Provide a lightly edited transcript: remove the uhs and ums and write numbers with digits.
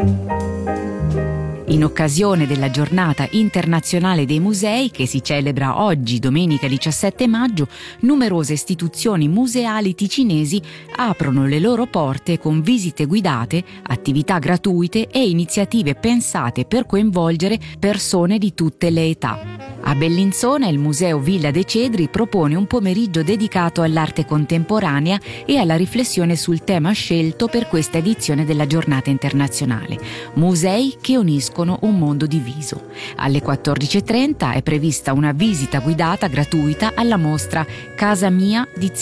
In occasione della Giornata Internazionale dei Musei, che si celebra oggi, domenica 17 maggio, numerose istituzioni museali ticinesi aprono le loro porte con visite guidate, attività gratuite e iniziative pensate per coinvolgere persone di tutte le età. A Bellinzona il Museo Villa dei Cedri propone un pomeriggio dedicato all'arte contemporanea e alla riflessione sul tema scelto per questa edizione della Giornata Internazionale: musei che uniscono un mondo diviso. Alle 14:30 è prevista una visita guidata gratuita alla mostra Casa Mia di